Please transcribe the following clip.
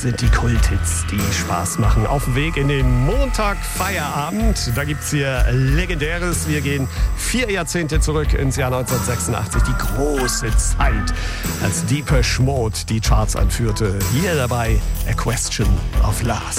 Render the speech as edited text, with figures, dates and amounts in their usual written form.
sind die Kulthits, die Spaß machen. Auf dem Weg in den Montagfeierabend. Da gibt's hier Legendäres. Wir gehen 4 Jahrzehnte zurück ins Jahr 1986. Die große Zeit, als Depeche Mode die Charts anführte. Hier dabei A Question of Last.